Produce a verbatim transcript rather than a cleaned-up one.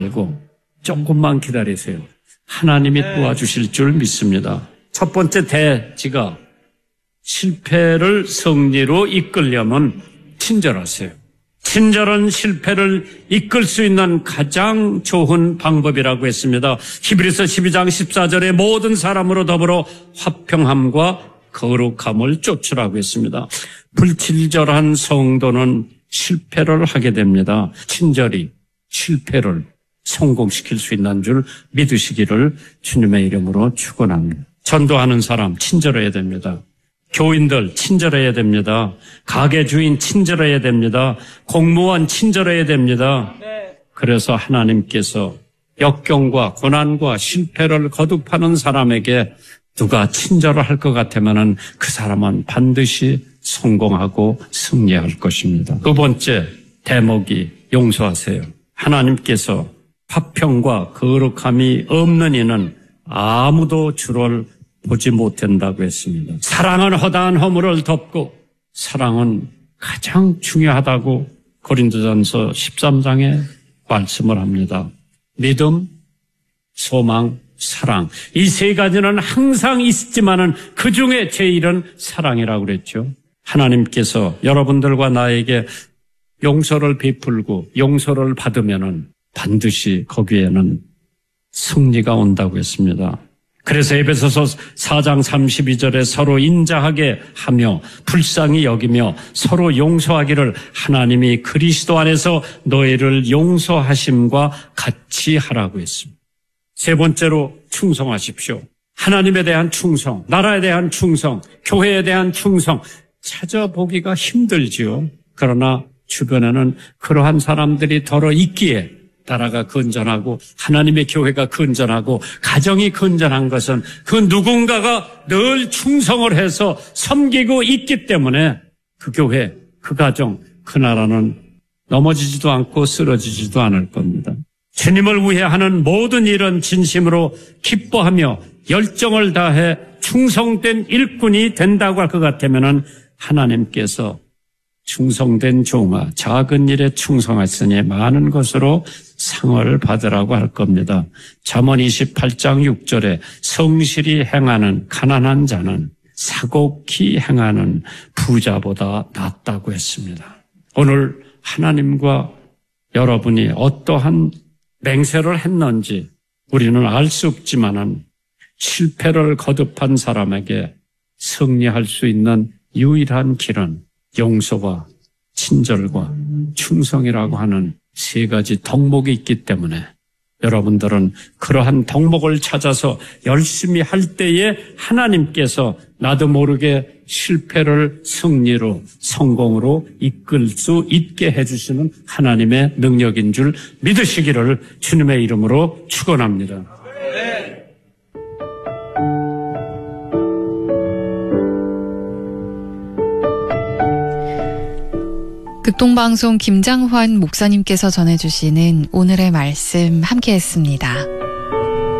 말고 조금만 기다리세요. 하나님이 도와주실 줄 믿습니다. 첫 번째 대지가 실패를 승리로 이끌려면 친절하세요. 친절은 실패를 이끌 수 있는 가장 좋은 방법이라고 했습니다. 히브리서 십이 장 십사 절에 모든 사람으로 더불어 화평함과 거룩함을 쫓으라고 했습니다. 불친절한 성도는 실패를 하게 됩니다. 친절이 실패를 성공시킬 수 있는 줄 믿으시기를 주님의 이름으로 축원합니다. 전도하는 사람 친절해야 됩니다. 교인들 친절해야 됩니다. 가게 주인 친절해야 됩니다. 공무원 친절해야 됩니다. 그래서 하나님께서 역경과 고난과 실패를 거듭하는 사람에게 누가 친절을 할 것 같으면 그 사람은 반드시 성공하고 승리할 것입니다. 두 번째 대목이 용서하세요. 하나님께서 화평과 거룩함이 없는 이는 아무도 주를 보지 못한다고 했습니다. 사랑은 허다한 허물을 덮고 사랑은 가장 중요하다고 고린도전서 십삼 장에 말씀을 합니다. 믿음, 소망, 사랑. 이 세 가지는 항상 있지만은 그 중에 제일은 사랑이라고 그랬죠. 하나님께서 여러분들과 나에게 용서를 베풀고 용서를 받으면은 반드시 거기에는 승리가 온다고 했습니다. 그래서 에베소서 사 장 삼십이 절에 서로 인자하게 하며 불쌍히 여기며 서로 용서하기를 하나님이 그리스도 안에서 너희를 용서하심과 같이 하라고 했습니다. 세 번째로 충성하십시오. 하나님에 대한 충성, 나라에 대한 충성, 교회에 대한 충성 찾아보기가 힘들지요. 그러나 주변에는 그러한 사람들이 더러 있기에 나라가 건전하고 하나님의 교회가 건전하고 가정이 건전한 것은 그 누군가가 늘 충성을 해서 섬기고 있기 때문에 그 교회, 그 가정, 그 나라는 넘어지지도 않고 쓰러지지도 않을 겁니다. 주님을 위해 하는 모든 일은 진심으로 기뻐하며 열정을 다해 충성된 일꾼이 된다고 할 것 같으면 하나님께서 충성된 종아, 작은 일에 충성하시니 많은 것으로 상을 받으라고 할 겁니다. 잠언 이십팔 장 육 절에 성실히 행하는 가난한 자는 사곡히 행하는 부자보다 낫다고 했습니다. 오늘 하나님과 여러분이 어떠한 맹세를 했는지 우리는 알 수 없지만은 실패를 거듭한 사람에게 승리할 수 있는 유일한 길은 용서와 친절과 충성이라고 하는 세 가지 덕목이 있기 때문에 여러분들은 그러한 덕목을 찾아서 열심히 할 때에 하나님께서 나도 모르게 실패를 승리로 성공으로 이끌 수 있게 해주시는 하나님의 능력인 줄 믿으시기를 주님의 이름으로 축원합니다. 극동방송 김장환 목사님께서 전해주시는 오늘의 말씀 함께했습니다.